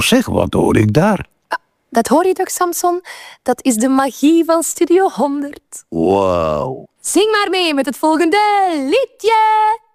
zeg, wat hoor ik daar? Dat hoor je toch, Samson? Dat is de magie van Studio 100. Wauw. Zing maar mee met het volgende liedje.